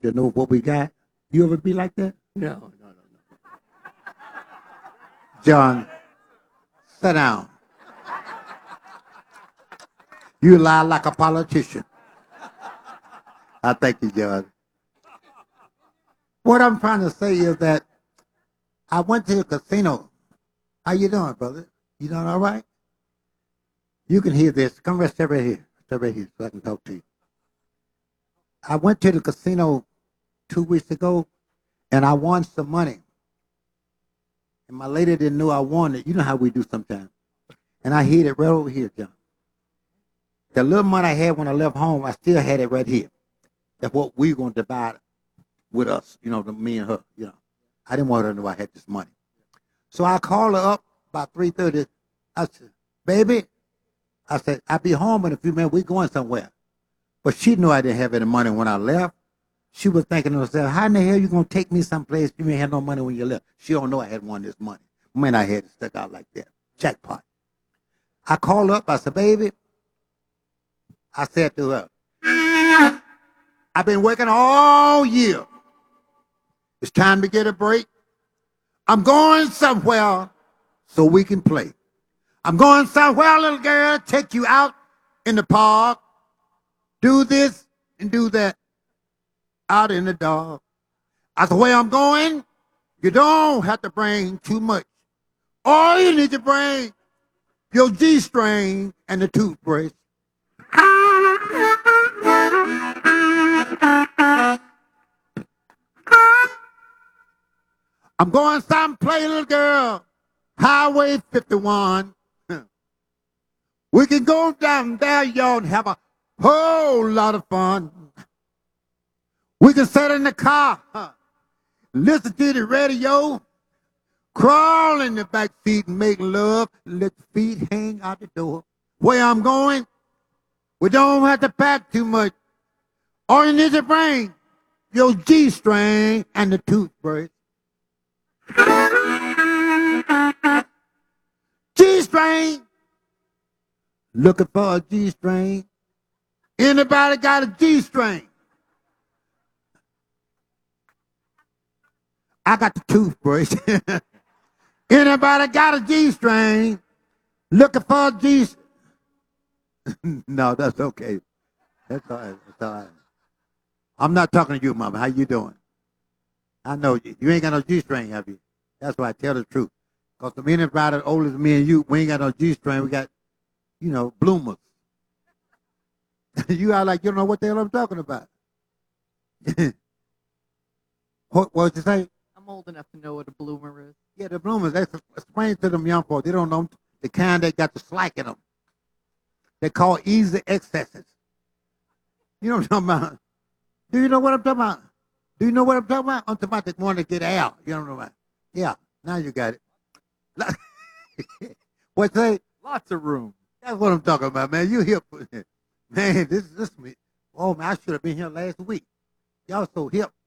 to know what we got? You ever be like that? No. John, sit down. You lie like a politician. I thank you, John. What I'm trying to say is that I went to the casino. How you doing, brother? You doing all right? You can hear this. Come rest right here. Stay right here so I can talk to you. I went to the casino 2 weeks ago, and I won some money. And my lady didn't know I won it. You know how we do sometimes. And I hid it right over here, John. The little money I had when I left home, I still had it right here. That's what we were going to divide with us, me and her, I didn't want her to know I had this money. So I called her up about 3:30. I said, baby, I said, I'll be home in a few minutes. We're going somewhere. But she knew I didn't have any money when I left. She was thinking to herself, how in the hell you going to take me someplace you ain't have no money when you left? She don't know I had won this money. Man, I had it stuck out like that. Jackpot. I called her up. I said, baby, I said to her, I've been working all year. It's time to get a break. I'm going somewhere so we can play. I'm going somewhere, little girl, take you out in the park, do this and do that out in the dark. That's the way I'm going. You don't have to bring too much. All you need to bring, your G-string and the toothbrush. I'm going someplace, little girl, Highway 51. We can go down there, y'all, and have a whole lot of fun. We can sit in the car, listen to the radio, crawl in the back seat and make love, let the feet hang out the door. Where I'm going, we don't have to pack too much. All you need to bring, your G-string and the toothbrush. G-string. Looking for a G-string. Anybody got a G-string? I got the toothbrush. Anybody got a G-string? Looking for a G-string? No, that's okay. That's all right. That's all right. I'm not talking to you, Mama. How you doing? I know you. You ain't got no G-string, have you? That's why I tell the truth. Because the anybody older than me and you, we ain't got no G-string. We got, bloomers. You are like you don't know what the hell I'm talking about. What'd you say? I'm old enough to know what a bloomer is. Yeah, the bloomers. Explain to them young folks. They don't know the kind that got the slack in them. They call easy excesses. You know what I'm talking about? Do you know what I'm talking about? Do you know what I'm talking about? I'm talking about the one that get out. You don't know about? Yeah, now you got it. What's that? Lots of room. That's what I'm talking about, man. You hip. Man, this me. Oh, man, I should have been here last week. Y'all so hip.